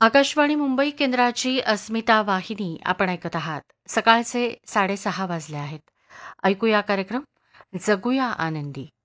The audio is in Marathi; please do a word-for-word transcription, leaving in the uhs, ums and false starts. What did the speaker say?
आकाशवाणी मुंबई केंद्राची अस्मिता वाहिनी आपण ऐकत आहात. सकाळचे साडेसहा वाजले आहेत. ऐकूया कार्यक्रम जगूया आनंदी.